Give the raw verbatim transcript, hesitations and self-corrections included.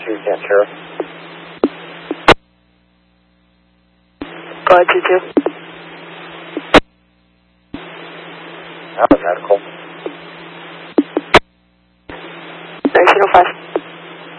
two, Kent Sheriff. Go ahead, two two. That was medical. nineteen oh five.